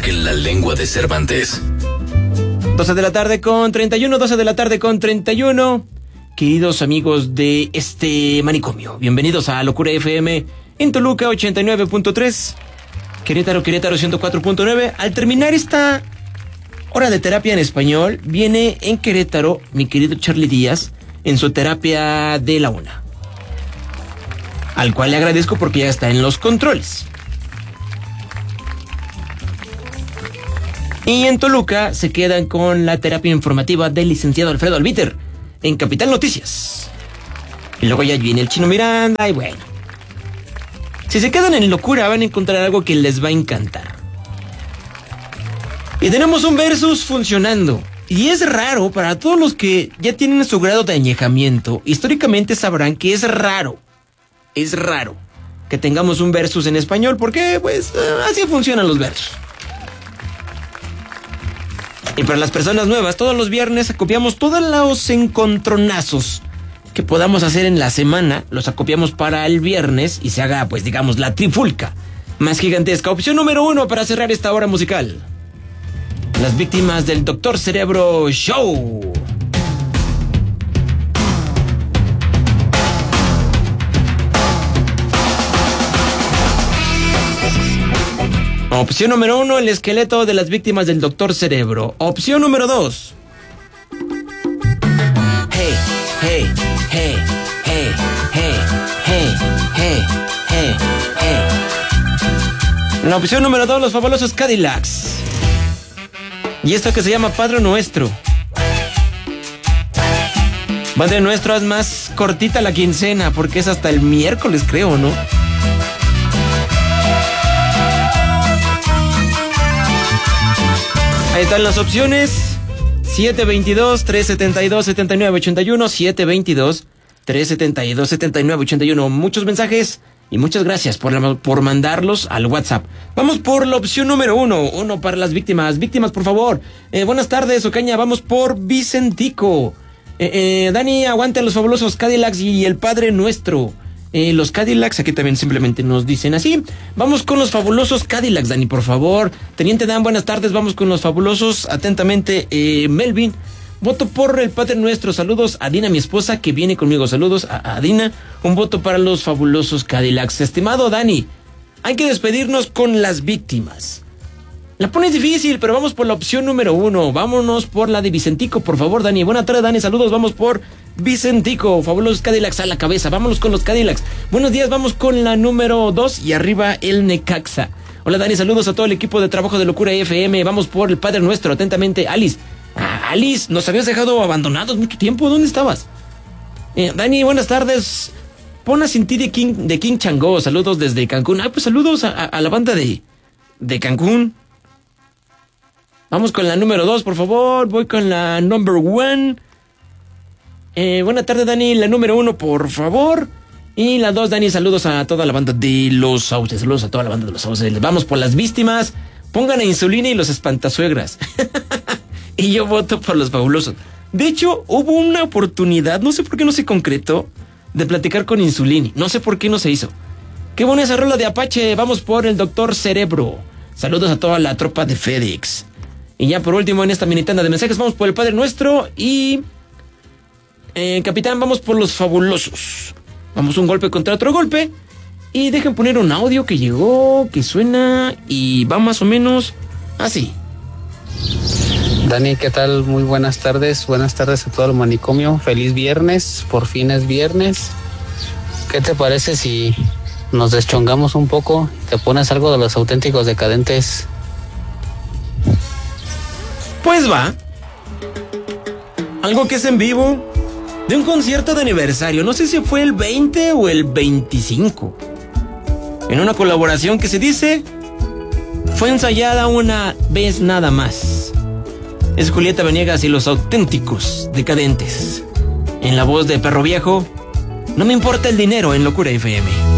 que en la lengua de Cervantes. 12 de la tarde con 31, 12 de la tarde con 31. Queridos amigos de este manicomio, bienvenidos a Locura FM en Toluca 89.3, Querétaro 104.9. Al terminar esta hora de terapia en español, viene en Querétaro mi querido Charlie Díaz en su terapia de la una, al cual le agradezco porque ya está en los controles. Y en Toluca se quedan con la terapia informativa del licenciado Alfredo Albiter en Capital Noticias. Y luego ya viene el Chino Miranda y bueno. Si se quedan en Locura van a encontrar algo que les va a encantar. Y tenemos un versus funcionando. Y es raro para todos los que ya tienen su grado de añejamiento. Históricamente sabrán que es raro. Es raro que tengamos un versus en español porque pues así funcionan los versos. Y para las personas nuevas, todos los viernes acopiamos todos los encontronazos que podamos hacer en la semana, los acopiamos para el viernes y se haga, pues digamos, la trifulca más gigantesca. Opción número 1 para cerrar esta hora musical: las víctimas del Dr. Cerebro Show. Opción número 1, el esqueleto de las víctimas del Dr. Cerebro. Opción número 2. Hey, hey, hey, hey, hey, hey, hey, hey, hey. La opción número 2, los fabulosos Cadillacs. Y esto que se llama Padre Nuestro. Padre Nuestro, es más cortita la quincena porque es hasta el miércoles, creo, ¿no? Ahí están las opciones: 722-372-7981, 722-372-7981. Muchos mensajes y muchas gracias por mandarlos al WhatsApp. Vamos por la opción número 1 para las víctimas. Víctimas, por favor. Buenas tardes, Ocaña. Vamos por Vicentico. Dani, aguante a los fabulosos Cadillacs y el Padre Nuestro. Los Cadillacs, aquí también simplemente nos dicen así. Vamos con los fabulosos Cadillacs, Dani, por favor. Teniente Dan, buenas tardes, vamos con los fabulosos. Atentamente, Melvin. Voto por el Padre Nuestro. Saludos a Dina, mi esposa, que viene conmigo. Saludos a Dina. Un voto para los fabulosos Cadillacs. Estimado Dani, hay que despedirnos con las víctimas. La pones difícil, pero vamos por la opción número 1. Vámonos por la de Vicentico, por favor, Dani. Buenas tardes, Dani, saludos, vamos por Vicentico. Fabulosos Cadillacs a la cabeza, vámonos con los Cadillacs. Buenos días, vamos con la número 2 y arriba el Necaxa. Hola, Dani, saludos a todo el equipo de trabajo de Locura FM. Vamos por el Padre Nuestro, atentamente, Alice. Alice, nos habías dejado abandonados mucho tiempo, ¿dónde estabas? Dani, buenas tardes. Pon a Sin Ti de King Changó, saludos desde Cancún. Pues saludos a la banda de Cancún. Vamos con la número 2, por favor. Voy con la number 1. Buena tarde, Dani. La número 1, por favor. Y la 2, Dani, saludos a toda la banda de Los Sauces. Saludos a toda la banda de Los Sauces. Vamos por las víctimas. Pongan a Insulina y los espantasuegras. Y yo voto por los fabulosos. De hecho, hubo una oportunidad, no sé por qué no se concretó, de platicar con Insulini. No sé por qué no se hizo. Qué buena esa rola de Apache. Vamos por el Dr. Cerebro. Saludos a toda la tropa de FedEx. Y ya por último en esta mini tanda de mensajes vamos por el Padre Nuestro y... capitán, vamos por los fabulosos. Vamos un golpe contra otro golpe. Y dejen poner un audio que llegó, que suena y va más o menos así. Dani, ¿qué tal? Muy buenas tardes. Buenas tardes a todo el manicomio. Feliz viernes, por fin es viernes. ¿Qué te parece si nos deschongamos un poco y te pones algo de Los Auténticos Decadentes? Pues va. Algo que es en vivo de un concierto de aniversario. No sé si fue el 20 o el 25. En una colaboración que se dice fue ensayada una vez nada más. Es Julieta Venegas y Los Auténticos Decadentes. En la voz de Perro Viejo, No me importa el dinero, en Locura FM.